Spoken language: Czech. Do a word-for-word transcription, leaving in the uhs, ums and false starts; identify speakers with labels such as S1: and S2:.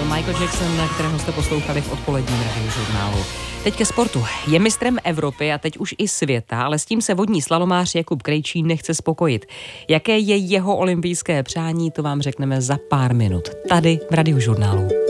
S1: byl Michael Jackson, kterého jste poslouchali v odpoledním radiožurnálu. Teď ke sportu. Je mistrem Evropy a teď už i světa, ale s tím se vodní slalomář Jakub Krejčí nechce spokojit. Jaké je jeho olympijské přání, to vám řekneme za pár minut. Tady v radiožurnálu.